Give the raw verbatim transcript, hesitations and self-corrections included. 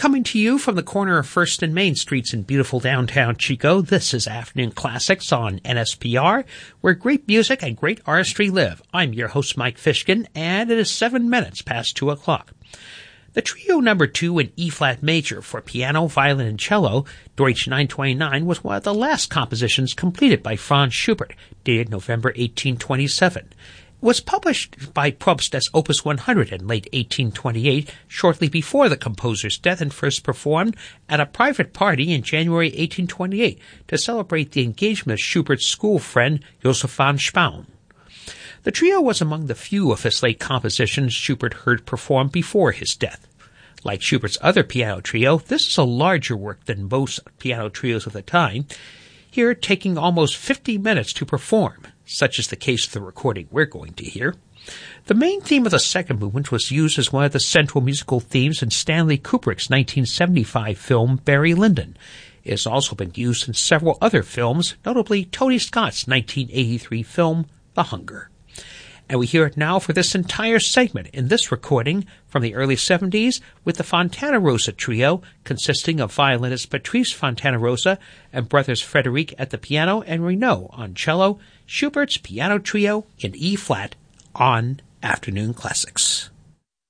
Coming to you from the corner of First and Main Streets in beautiful downtown Chico, this is Afternoon Classics on N S P R, where great music and great artistry live. I'm your host, Mike Fishkin, and it is seven minutes past two o'clock. The trio number two in E-flat major for piano, violin, and cello, Deutsch nine twenty-nine, was one of the last compositions completed by Franz Schubert, dated November eighteen twenty-seven. It was published by Probst as Opus one hundred in late eighteen twenty-eight, shortly before the composer's death, and first performed at a private party in January eighteen twenty-eight to celebrate the engagement of Schubert's school friend Joseph von Spaun. The trio was among the few of his late compositions Schubert heard performed before his death. Like Schubert's other piano trio, this is a larger work than most piano trios of the time, here taking almost fifty minutes to perform. Such is the case of the recording we're going to hear. The main theme of the second movement was used as one of the central musical themes in Stanley Kubrick's nineteen seventy-five film Barry Lyndon. It has also been used in several other films, notably Tony Scott's nineteen eighty-three film The Hunger. And we hear it now for this entire segment in this recording from the early seventies with the Fontana-Rosa Trio, consisting of violinist Patrice Fontana-Rosa and brothers Frederic at the piano and Renaud on cello, Schubert's Piano Trio in E-flat on Afternoon Classics.